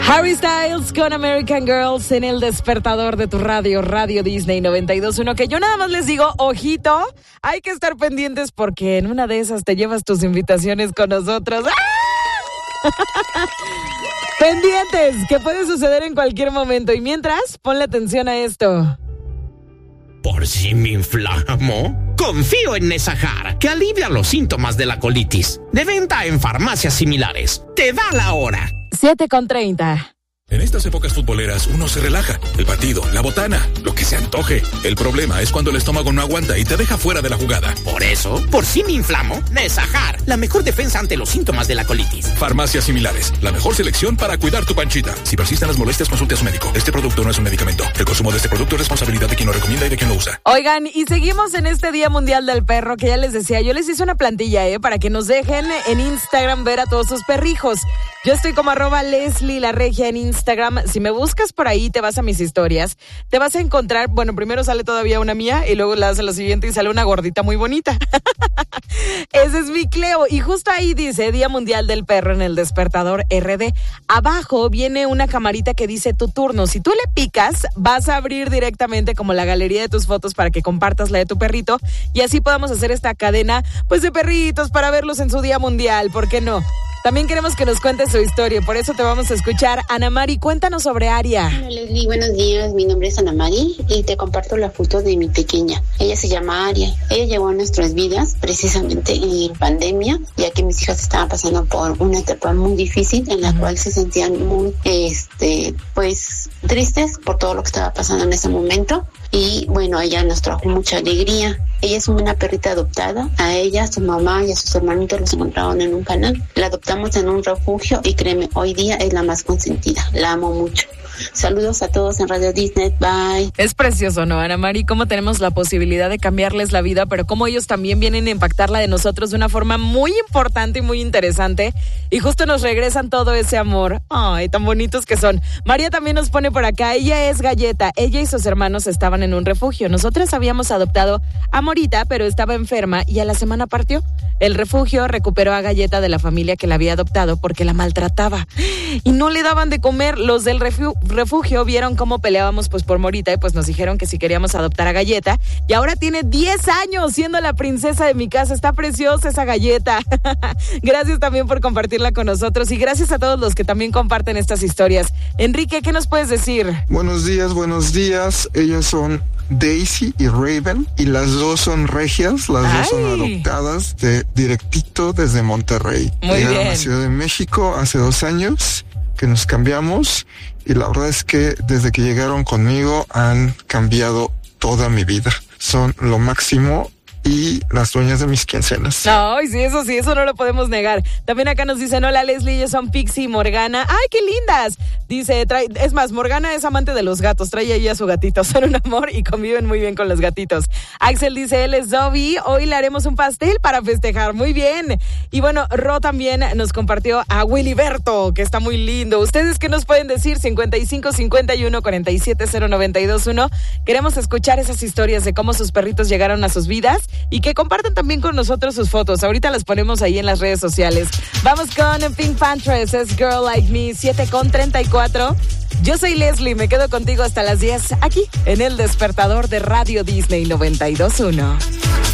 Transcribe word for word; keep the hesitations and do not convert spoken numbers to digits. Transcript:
Harry Styles con American Girls en el despertador de tu radio, Radio Disney noventa y dos punto uno. Que yo nada más les digo, ojito, hay que estar pendientes porque en una de esas te llevas tus invitaciones con nosotros. ¡Ah! Pendientes, que puede suceder en cualquier momento. Y mientras, ponle atención a esto. ¿Por si me inflamo? Confío en Nesajar, que alivia los síntomas de la colitis. De venta en farmacias similares. Te da la hora. siete con treinta. En estas épocas futboleras uno se relaja. El partido, la botana, lo que se antoje. El problema es cuando el estómago no aguanta y te deja fuera de la jugada. Por eso, por si me inflamo, Nesajar, la mejor defensa ante los síntomas de la colitis. Farmacias similares, la mejor selección para cuidar tu panchita. Si persisten las molestias, consulte a su médico. Este producto no es un medicamento. El consumo de este producto es responsabilidad de quien lo recomienda y de quien lo usa. Oigan, y seguimos en este Día Mundial del Perro, que ya les decía, yo les hice una plantilla, ¿eh? Para que nos dejen en Instagram ver a todos sus perrijos. Yo estoy como arroba Leslie la Regia en Instagram. Si me buscas por ahí, te vas a mis historias, te vas a encontrar, bueno, primero sale todavía una mía y luego la hace la siguiente y sale una gordita muy bonita. Ese es mi Cleo. Y justo ahí dice Día Mundial del Perro en el despertador R D. Abajo viene una camarita que dice tu turno. Si tú le picas, vas a abrir directamente como la galería de tus fotos para que compartas la de tu perrito y así podamos hacer esta cadena pues de perritos para verlos en su Día Mundial. ¿Por qué no? También queremos que nos cuentes su historia, por eso te vamos a escuchar. Ana Mari, cuéntanos sobre Aria. Hola Leslie, buenos días, mi nombre es Ana Mari y te comparto la foto de mi pequeña. Ella se llama Aria. Ella llegó a nuestras vidas precisamente en pandemia, ya que mis hijas estaban pasando por una etapa muy difícil en la uh-huh. cual se sentían muy, este, pues, tristes por todo lo que estaba pasando en ese momento. Y bueno, ella nos trajo mucha alegría. Ella es una perrita adoptada. A ella, a su mamá y a sus hermanitos los encontraron en un canal. La adoptamos en un refugio y créeme, hoy día es la más consentida. La amo mucho. Saludos a todos en Radio Disney, bye. Es precioso, ¿no, Ana Mari? Cómo tenemos la posibilidad de cambiarles la vida, pero cómo ellos también vienen a impactar la de nosotros de una forma muy importante y muy interesante. Y justo nos regresan todo ese amor. Ay, tan bonitos que son. María también nos pone por acá, ella es Galleta. Ella y sus hermanos estaban en un refugio. Nosotras habíamos adoptado a Morita, pero estaba enferma y a la semana partió. El refugio recuperó a Galleta de la familia que la había adoptado porque la maltrataba. Y no le daban de comer. Los del refugio refugio vieron cómo peleábamos pues por Morita y pues nos dijeron que si queríamos adoptar a Galleta y ahora tiene diez años siendo la princesa de mi casa. Está preciosa esa Galleta. Gracias también por compartirla con nosotros y gracias a todos los que también comparten estas historias. Enrique, ¿qué nos puedes decir? Buenos días, buenos días. Ellas son Daisy y Raven y las dos son regias, las Ay. dos son adoptadas de directito desde Monterrey. Muy Llegaron bien. a Ciudad de México hace dos años que nos cambiamos y la verdad es que desde que llegaron conmigo han cambiado toda mi vida. Son lo máximo y las dueñas de mis quincenas. Ay, sí, eso sí, eso no lo podemos negar. También acá nos dicen, hola Leslie, ellos son Pixie y Morgana. ¡Ay, qué lindas! Dice, trae, es más, Morgana es amante de los gatos, trae ahí a su gatito, son un amor y conviven muy bien con los gatitos. Axel dice, él es Dobby, hoy le haremos un pastel para festejar, muy bien. Y bueno, Ro también nos compartió a Willyberto, que está muy lindo. ¿Ustedes qué nos pueden decir? cincuenta y cinco, cincuenta y uno, cuarenta y siete, cero noventa y dos uno. Queremos escuchar esas historias de cómo sus perritos llegaron a sus vidas y que compartan también con nosotros sus fotos. Ahorita las ponemos ahí en las redes sociales. Vamos con Pink Panthers, es Girl Like Me, siete con treinta y cuatro. Yo soy Leslie, me quedo contigo hasta las diez aquí en el despertador de Radio Disney noventa y dos punto uno.